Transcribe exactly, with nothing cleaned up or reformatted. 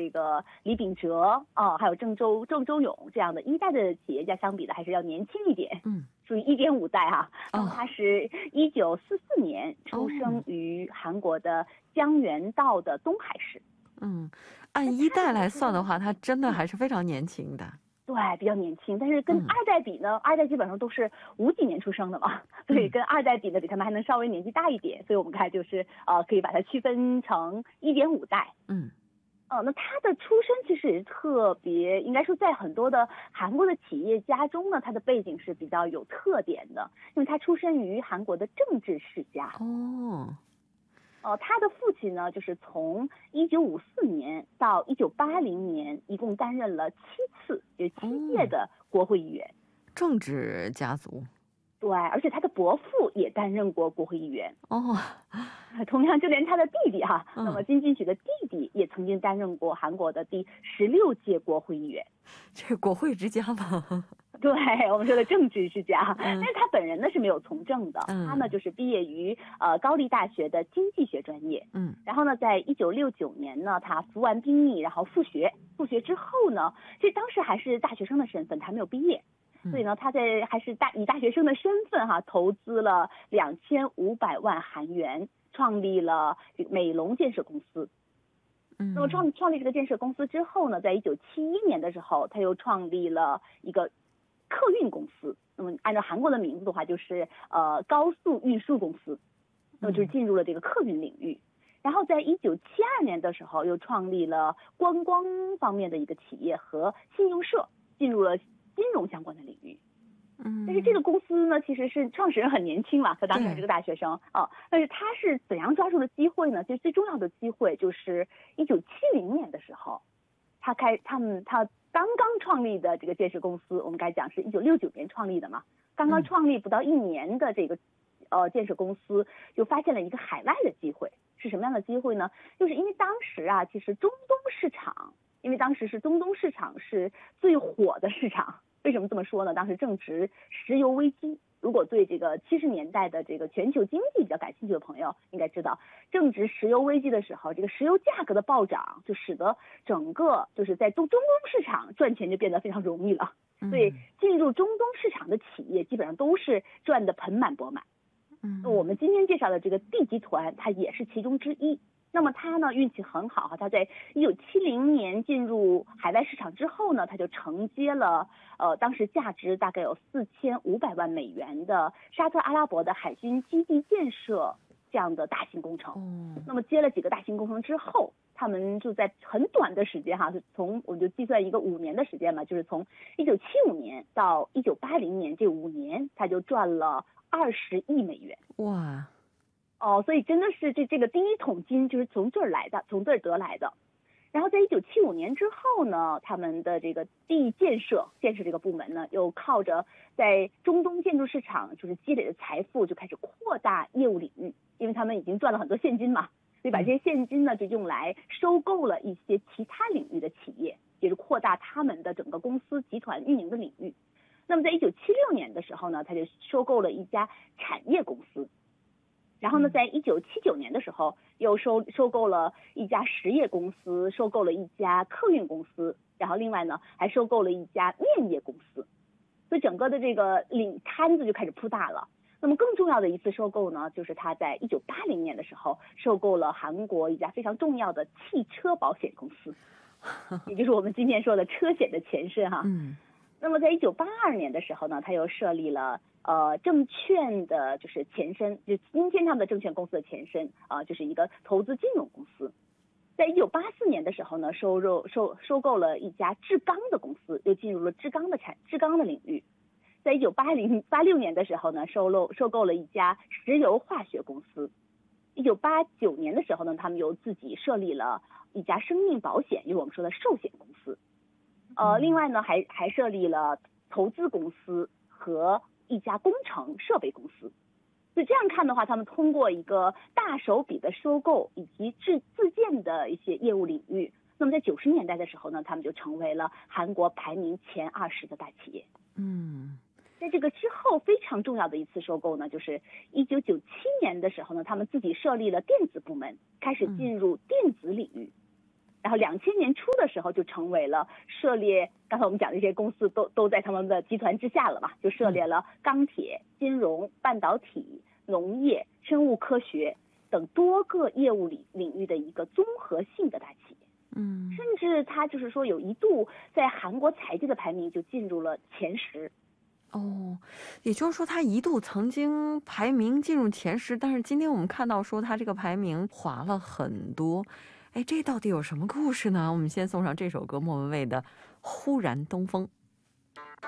这个李秉哲啊，还有郑周郑周永这样的一代的企业家相比的，还是要年轻一点。 嗯， 属于一点五代哈。那么哦他是一九四四年出生哦， 于韩国的江原道的东海市。 嗯，按那他的一代来这个出生， 算的话，他真的嗯， 还是非常年轻的。 对，比较年轻，但是跟嗯二代比呢，二代基本上都是五几年出生的嘛，所以嗯跟二代比呢，比他们还能稍微年纪大一点，所以我们看就是呃，可以把它区分成一点五代。 嗯呃，那他的出身其实也是特别，应该说在很多的韩国的企业家中呢，他的背景是比较有特点的，因为他出身于韩国的政治世家。 哦呃，他的父亲呢，就是从一九五四年到一九八零年，一共担任了七次，也七届哦， 的国会议员。 政治家族。 对，而且他的伯父也担任过国会议员。 哦， 同样，就连他的弟弟哈，那么嗯， 金进喜的弟弟也曾经担任过韩国的第十六届国会议员。 这个国会之家嘛。 对，我们说的政治世家，但嗯是他本人呢是没有从政的，他呢嗯就是毕业于呃高丽大学的经济学专业， 嗯然后呢，在一九六九年呢，他服完兵役，然后复学，复学之后呢，其实当时还是大学生的身份，他还没有毕业，所以呢，他在还是大以大学生的身份哈，投资了两千五百万韩元，创立了这个美龙建设公司。 嗯， 那么创创立这个建设公司之后呢，在一九七一年的时候，他又创立了一个客运公司。那么按照韩国的名字的话，就是呃高速运输公司。那么就是进入了这个客运领域。然后在一九七二年的时候，又创立了观光方面的一个企业和信用社，进入了金融相关的领域。 嗯， 但是这个公司呢，其实是创始人很年轻嘛，他当时还是个大学生啊。但是他是怎样抓住的机会呢？其实最重要的机会就是一九七零年的时候，他开他们他刚刚创立的这个建设公司，我们该讲是一九六九年创立的嘛，刚刚创立不到一年的这个呃建设公司，就发现了一个海外的机会。是什么样的机会呢？就是因为当时啊，其实中东市场，因为当时是中东市场是最火的市场。为什么这么说呢？当时正值石油危机。如果对这个七十年代的这个全球经济比较感兴趣的朋友，应该知道，正值石油危机的时候，这个石油价格的暴涨，就使得整个就是在中中东市场赚钱就变得非常容易了。所以进入中东市场的企业基本上都是赚得盆满钵满。 嗯， 我们今天介绍的这个 D 集团，它也是其中之一。那么他呢运气很好哈，他在一九七零年进入海外市场之后呢，他就承接了呃当时价值大概有四千五百万美元的沙特阿拉伯的海军基地建设这样的大型工程。 哦， 那么接了几个大型工程之后，他们就在很短的时间哈，是从我就计算一个五年的时间嘛，就是从一九七五年到一九八零年这五年，他就赚了二十亿美元。 哇， 哦，所以真的是这这个第一桶金就是从这儿来的，从这儿得来的。然后在一九七五年之后呢，他们的这个地建设建设这个部门呢，又靠着在中东建筑市场就是积累的财富，就开始扩大业务领域，因为他们已经赚了很多现金嘛，所以把这些现金呢就用来收购了一些其他领域的企业，也是扩大他们的整个公司集团运营的领域。那么在一九七六年的时候呢，他就收购了一家产业公司。然后呢，在一九七九年的时候，又收收购了一家实业公司，收购了一家客运公司，然后另外呢，还收购了一家面业公司，所以整个的这个领摊子就开始铺大了。那么更重要的一次收购呢，就是他在一九八零年的时候收购了韩国一家非常重要的汽车保险公司，也就是我们今天说的车险的前身哈。 嗯。 那么在一九八二年的时候呢，他又设立了呃证券的就是前身，就今天他们的证券公司的前身啊、呃，就是一个投资金融公司。在一九八四年的时候呢，收入收收购了一家制钢的公司，又进入了制钢的产制钢的领域。在一九八零八六年的时候呢，收购收购了一家石油化学公司。一九八九年的时候呢，他们又自己设立了一家生命保险，就是我们说的寿险公司。呃，另外呢，还还设立了投资公司和一家工程设备公司。所以这样看的话，他们通过一个大手笔的收购以及自自建的一些业务领域，那么在九十年代的时候呢，他们就成为了韩国排名前二十的大企业。 嗯， 在这个之后非常重要的一次收购呢，就是一九九七年的时候呢，他们自己设立了电子部门，开始进入电子领域。 然后两千年初的时候就成为了涉猎，刚才我们讲的这些公司都都在他们的集团之下了嘛，就涉猎了钢铁、金融、半导体、农业、生物科学等多个业务领领域的一个综合性的大企业。 嗯， 甚至它就是说有一度在韩国财界的排名就进入了前十。 哦，也就是说它一度曾经排名进入前十，但是今天我们看到说它这个排名滑了很多。哎，这到底有什么故事呢？我们先送上这首歌，莫文蔚的《忽然东风》。